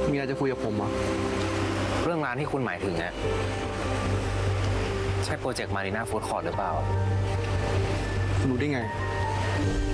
มีอะไรจะคุยกับผมเหรอเรื่องร้านที่คุณหมายถึงเนี่ยใช่โปรเจกต์มารีนาฟู้ดคอร์ทหรือเปล่าคุณรู้ได้ไง